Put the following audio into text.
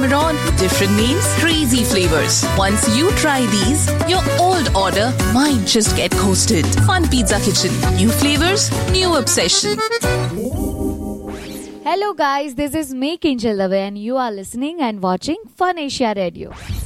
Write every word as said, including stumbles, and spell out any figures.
hammer on. Different means crazy flavors. Once you try these, your old order might just get coasted. Fun Pizza Kitchen. New flavors, new obsession. Hello guys, this is me Kinjal Dave and you are listening and watching Fun Asia Radio.